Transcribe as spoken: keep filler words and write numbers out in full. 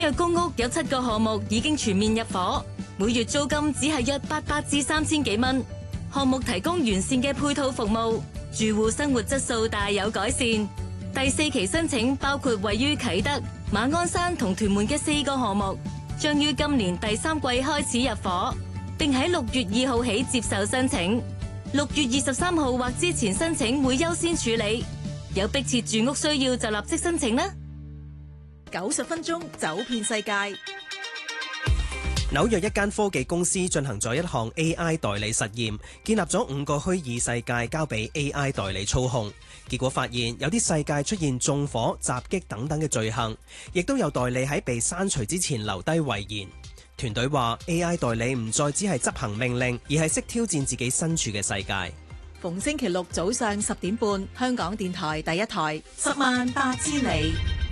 約公屋有七個項目已經全面入伙，每月租金只係約八百至三千幾蚊。項目提供完善嘅配套服務，住戶生活質素大有改善。第四期申請包括位於啟德、馬鞍山同屯門嘅四個項目，將於今年第三季開始入伙，並喺六月二號起接受申請。六月二十三號或之前申請會優先處理。有迫切住屋需要就立即申請啦。 九十分鐘走遍世界。 紐約一間科技公司進行咗一項 A I 代理實驗，建立咗五個虛擬世界交俾 A I 代理操控。結果發現有啲世界出現縱火、襲擊等等嘅罪行，亦都有代理喺被刪除之前留低遺言。團隊話 A I 代理唔再只係執行命令，而係識挑戰自己身處嘅世界。 逢星期六早上十點半，香港電台第一台，十萬八千里。